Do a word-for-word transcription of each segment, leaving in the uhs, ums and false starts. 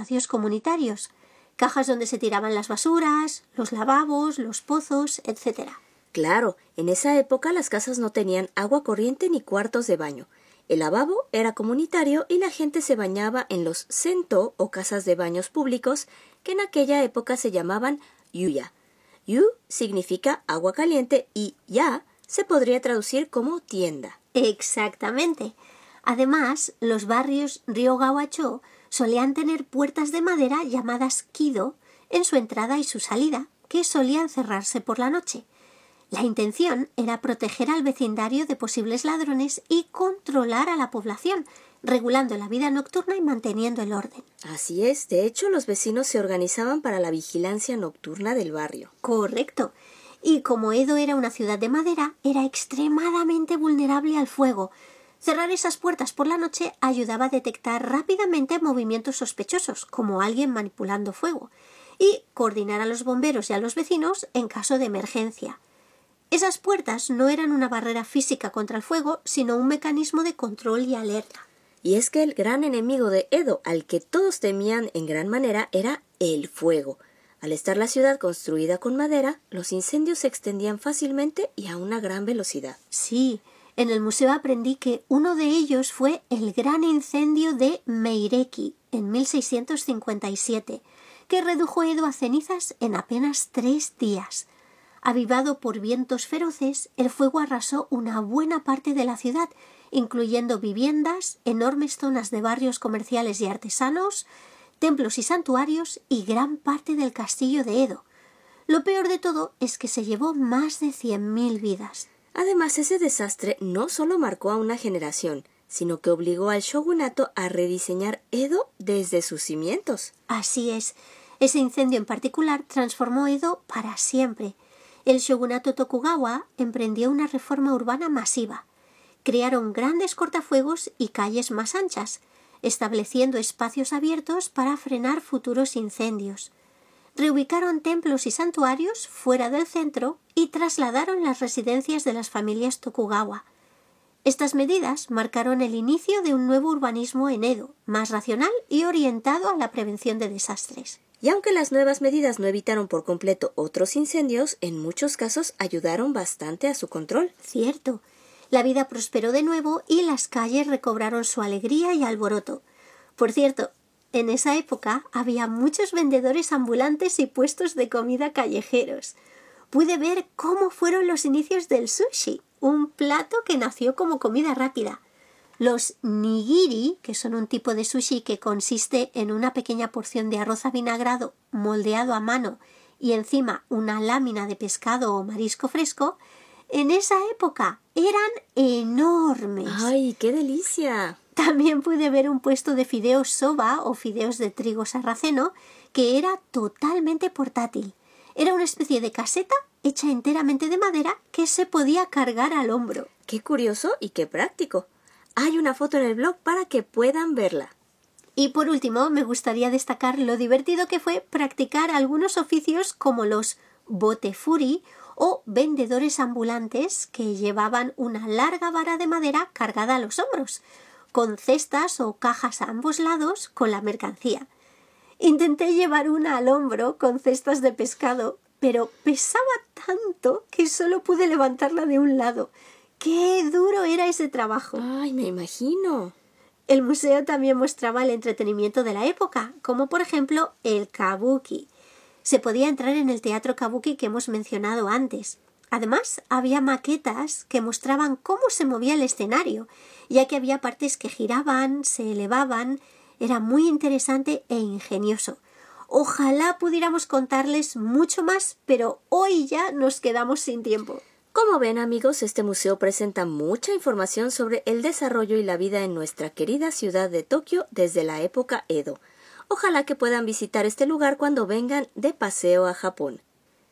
espacios comunitarios, cajas donde se tiraban las basuras, los lavabos, los pozos, etcétera. Claro, en esa época las casas no tenían agua corriente ni cuartos de baño. El lavabo era comunitario y la gente se bañaba en los sento o casas de baños públicos que en aquella época se llamaban yuya. Yu significa agua caliente y ya se podría traducir como tienda. Exactamente. Además, los barrios Ryogawa-cho solían tener puertas de madera llamadas kido en su entrada y su salida, que solían cerrarse por la noche. La intención era proteger al vecindario de posibles ladrones y controlar a la población, regulando la vida nocturna y manteniendo el orden. Así es, de hecho los vecinos se organizaban para la vigilancia nocturna del barrio. Correcto. Y como Edo era una ciudad de madera, era extremadamente vulnerable al fuego. Cerrar esas puertas por la noche ayudaba a detectar rápidamente movimientos sospechosos, como alguien manipulando fuego, y coordinar a los bomberos y a los vecinos en caso de emergencia. Esas puertas no eran una barrera física contra el fuego, sino un mecanismo de control y alerta. Y es que el gran enemigo de Edo, al que todos temían en gran manera, era el fuego. Al estar la ciudad construida con madera, los incendios se extendían fácilmente y a una gran velocidad. Sí, en el museo aprendí que uno de ellos fue el gran incendio de Meireki en mil seiscientos cincuenta y siete, que redujo Edo a cenizas en apenas tres días. Avivado por vientos feroces, el fuego arrasó una buena parte de la ciudad, incluyendo viviendas, enormes zonas de barrios comerciales y artesanos, templos y santuarios y gran parte del castillo de Edo. Lo peor de todo es que se llevó más de cien mil vidas. Además, ese desastre no solo marcó a una generación, sino que obligó al shogunato a rediseñar Edo desde sus cimientos. Así es. Ese incendio en particular transformó Edo para siempre. El shogunato Tokugawa emprendió una reforma urbana masiva. Crearon grandes cortafuegos y calles más anchas, estableciendo espacios abiertos para frenar futuros incendios. Reubicaron templos y santuarios fuera del centro y trasladaron las residencias de las familias Tokugawa. Estas medidas marcaron el inicio de un nuevo urbanismo en Edo, más racional y orientado a la prevención de desastres. Y aunque las nuevas medidas no evitaron por completo otros incendios, en muchos casos ayudaron bastante a su control. Cierto. La vida prosperó de nuevo y las calles recobraron su alegría y alboroto. Por cierto, en esa época había muchos vendedores ambulantes y puestos de comida callejeros. Pude ver cómo fueron los inicios del sushi, un plato que nació como comida rápida. Los nigiri, que son un tipo de sushi que consiste en una pequeña porción de arroz avinagrado moldeado a mano y encima una lámina de pescado o marisco fresco, en esa época eran enormes. ¡Ay, qué delicia! También pude ver un puesto de fideos soba o fideos de trigo sarraceno que era totalmente portátil. Era una especie de caseta hecha enteramente de madera que se podía cargar al hombro. ¡Qué curioso y qué práctico! Hay una foto en el blog para que puedan verla. Y por último, me gustaría destacar lo divertido que fue practicar algunos oficios como los botefuri o vendedores ambulantes que llevaban una larga vara de madera cargada a los hombros, con cestas o cajas a ambos lados con la mercancía. Intenté llevar una al hombro con cestas de pescado, pero pesaba tanto que solo pude levantarla de un lado. ¡Qué duro era ese trabajo! ¡Ay, me imagino! El museo también mostraba el entretenimiento de la época, como por ejemplo el kabuki. Se podía entrar en el teatro kabuki que hemos mencionado antes. Además, había maquetas que mostraban cómo se movía el escenario, ya que había partes que giraban, se elevaban. Era muy interesante e ingenioso. Ojalá pudiéramos contarles mucho más, pero hoy ya nos quedamos sin tiempo. Como ven, amigos, este museo presenta mucha información sobre el desarrollo y la vida en nuestra querida ciudad de Tokio desde la época Edo. Ojalá que puedan visitar este lugar cuando vengan de paseo a Japón.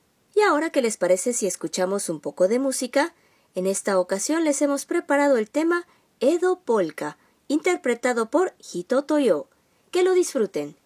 Y ahora, ¿qué les parece si escuchamos un poco de música? En esta ocasión les hemos preparado el tema Edo Polka, interpretado por Hito Toyo. Que lo disfruten.